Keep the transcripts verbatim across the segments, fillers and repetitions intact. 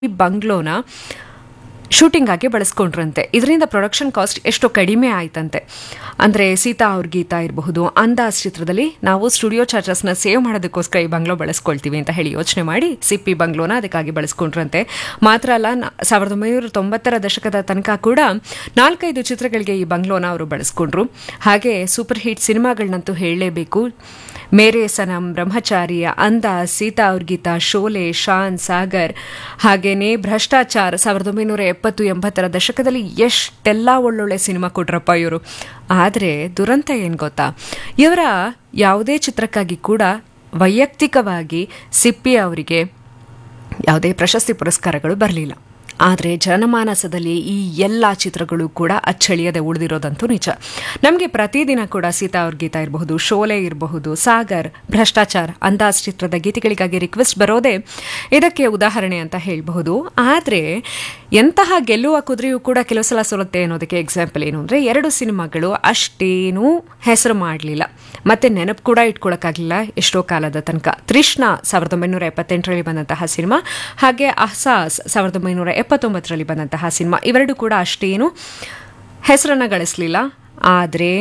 ಈ ಬಂಗ್ಲೋನ ಶೂಟಿಂಗ್ ಆಗಿ ಬಳಸ್ಕೊಂಡ್ರಂತೆ. ಇದರಿಂದ ಪ್ರೊಡಕ್ಷನ್ ಕಾಸ್ಟ್ ಎಷ್ಟೋ ಕಡಿಮೆ ಆಯ್ತಂತೆ. ಅಂದರೆ ಸೀತಾ ಅವ್ರ ಗೀತಾ ಇರಬಹುದು, ಅಂದಾಜ್ ಚಿತ್ರದಲ್ಲಿ ನಾವು ಸ್ಟುಡಿಯೋ ಚಾರ್ಜಸ್ನ ಸೇವ್ ಮಾಡೋದಕ್ಕೋಸ್ಕರ ಈ ಬಂಗ್ಲೋ ಬಳಸ್ಕೊಳ್ತೀವಿ ಅಂತ ಹೇಳಿ ಯೋಚನೆ ಮಾಡಿ ಸಿಪ್ಪಿ ಬಂಗ್ಲೋನ ಅದಕ್ಕಾಗಿ ಬಳಸ್ಕೊಂಡ್ರಂತೆ. ಮಾತ್ರ ಅಲ್ಲ, ಸಾವಿರದ ಒಂಬೈನೂರ ತೊಂಬತ್ತರ ದಶಕದ ತನಕ ಕೂಡ ನಾಲ್ಕೈದು ಚಿತ್ರಗಳಿಗೆ ಈ ಬಂಗ್ಲೋನ ಅವರು ಬಳಸ್ಕೊಂಡ್ರು. ಹಾಗೆ ಸೂಪರ್ ಹಿಟ್ ಸಿನಿಮಾಗಳನ್ನಂತೂ ಹೇಳಲೇಬೇಕು. ಮೇರೆ ಸನಂ, ಬ್ರಹ್ಮಚಾರಿಯ, ಅಂದಾಜ್, ಸೀತಾ ಅವ್ರ ಗೀತಾ, ಶೋಲೆ, ಶಾನ್, ಸಾಗರ್, ಹಾಗೇನೆ ಭ್ರಷ್ಟಾಚಾರ ಸಾವಿರದ ಒಂಬೈನೂರ ಎಪ್ಪತ್ತು ಎಂಬತ್ತರ ದಶಕದಲ್ಲಿ ಎಷ್ಟೆಲ್ಲ ಒಳ್ಳೊಳ್ಳೆ ಸಿನಿಮಾ ಕೊಟ್ರಪ್ಪ ಇವರು. ಆದರೆ ದುರಂತ ಏನು ಗೊತ್ತಾ, ಇವರ ಯಾವುದೇ ಚಿತ್ರಕ್ಕಾಗಿ ಕೂಡ ವೈಯಕ್ತಿಕವಾಗಿ ಸಿಪ್ಪಿ ಅವರಿಗೆ ಯಾವುದೇ ಪ್ರಶಸ್ತಿ ಪುರಸ್ಕಾರಗಳು ಬರಲಿಲ್ಲ. ಆದರೆ ಜನಮಾನಸದಲ್ಲಿ ಈ ಎಲ್ಲ ಚಿತ್ರಗಳು ಕೂಡ ಅಚ್ಚಳಿಯದೆ ಉಳಿದಿರೋದಂತೂ ನಿಜ. ನಮಗೆ ಪ್ರತಿದಿನ ಕೂಡ ಸೀತಾ ಅವ್ರ ಗೀತಾ ಇರಬಹುದು, ಶೋಲೆ ಇರಬಹುದು, ಸಾಗರ್, ಭ್ರಷ್ಟಾಚಾರ, ಅಂದಾಜ್ ಚಿತ್ರದ ಗೀತೆಗಳಿಗಾಗಿ ರಿಕ್ವೆಸ್ಟ್ ಬರೋದೇ ಇದಕ್ಕೆ ಉದಾಹರಣೆ ಅಂತ ಹೇಳಬಹುದು. ಆದರೆ ಎಂತಹ ಗೆಲ್ಲುವ ಕುದುರೆಯೂ ಕೂಡ ಕೆಲವು ಸಲ ಸೋಲುತ್ತೆ ಅನ್ನೋದಕ್ಕೆ ಎಕ್ಸಾಂಪಲ್ ಏನು ಅಂದರೆ, ಎರಡು ಸಿನಿಮಾಗಳು ಅಷ್ಟೇನೂ ಹೆಸರು ಮಾಡಲಿಲ್ಲ, ಮತ್ತೆ ನೆನಪು ಕೂಡ ಇಟ್ಕೊಳ್ಳೋಕ್ಕಾಗಲಿಲ್ಲ ಎಷ್ಟೋ ಕಾಲದ ತನಕ. ತೃಷ್ಣಾ ಸಾವಿರದ ಒಂಬೈನೂರ ಎಪ್ಪತ್ತೆಂಟರಲ್ಲಿ ಬಂದಂತಹ ಸಿನಿಮಾ, ಹಾಗೆ ಅಹ್ಸಾಸ್ ಸಾವಿರದ ಒಂಬೈನೂರ ಎಪ್ಪತ್ತೊಂಬತ್ತರಲ್ಲಿ ಬಂದಂತಹ ಸಿನಿಮಾ, ಇವೆರಡು ಕೂಡ ಅಷ್ಟೇನು ಹೆಸರನ್ನು ಗಳಿಸಲಿಲ್ಲ. ಆದರೆ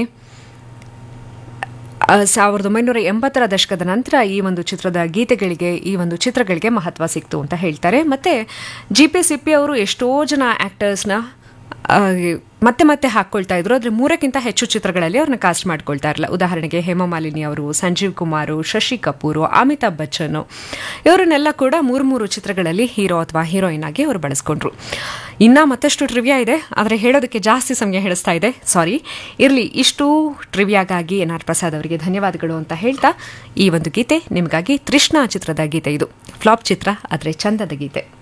ಸಾವಿರದ ಒಂಬೈನೂರ ಎಂಬತ್ತರ ದಶಕದ ನಂತರ ಈ ಒಂದು ಚಿತ್ರದ ಗೀತೆಗಳಿಗೆ, ಈ ಒಂದು ಚಿತ್ರಗಳಿಗೆ ಮಹತ್ವ ಸಿಕ್ತು ಅಂತ ಹೇಳ್ತಾರೆ. ಮತ್ತು ಜಿ ಪಿ ಸಿಪ್ಪಿ ಅವರು ಎಷ್ಟೋ ಜನ ಆ್ಯಕ್ಟರ್ಸ್ನ ಮತ್ತೆ ಮತ್ತೆ ಹಾಕ್ಕೊಳ್ತಾ ಇದ್ರು. ಆದರೆ ಮೂರಕ್ಕಿಂತ ಹೆಚ್ಚು ಚಿತ್ರಗಳಲ್ಲಿ ಅವ್ರನ್ನ ಕಾಸ್ಟ್ ಮಾಡ್ಕೊಳ್ತಾ ಇರಲಿಲ್ಲ. ಉದಾಹರಣೆಗೆ ಹೇಮಮಾಲಿನಿ ಅವರು, ಸಂಜೀವ್ ಕುಮಾರು, ಶಶಿ ಕಪೂರು, ಅಮಿತಾಬ್ ಬಚ್ಚನ್, ಇವರನ್ನೆಲ್ಲ ಕೂಡ ಮೂರು ಮೂರು ಚಿತ್ರಗಳಲ್ಲಿ ಹೀರೋ ಅಥವಾ ಹೀರೋಯಿನ್ ಆಗಿ ಅವರು ಬಳಸ್ಕೊಂಡ್ರು. ಇನ್ನು ಮತ್ತಷ್ಟು ಟ್ರಿವಿಯಾ ಇದೆ, ಆದರೆ ಹೇಳೋದಕ್ಕೆ ಜಾಸ್ತಿ ಸಮಯ ಹೇಳಿಸ್ತಾ ಇದೆ, ಸಾರಿ. ಇರಲಿ, ಇಷ್ಟು ಟ್ರಿವಿಯಾಗಾಗಿ ಎನ್ ಆರ್ ಪ್ರಸಾದ್ ಅವರಿಗೆ ಧನ್ಯವಾದಗಳು ಅಂತ ಹೇಳ್ತಾ ಈ ಒಂದು ಗೀತೆ ನಿಮಗಾಗಿ ತೃಷ್ಣಾ ಚಿತ್ರದ ಗೀತೆ. ಇದು ಫ್ಲಾಪ್ ಚಿತ್ರ, ಆದರೆ ಚಂದದ ಗೀತೆ.